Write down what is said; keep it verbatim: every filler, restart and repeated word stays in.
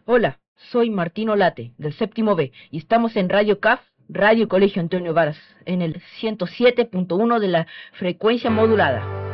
Hola, soy Martino Late, del séptimo B, y estamos en Radio C A F, Radio Colegio Antonio Varas, en el ciento siete punto uno de la frecuencia modulada.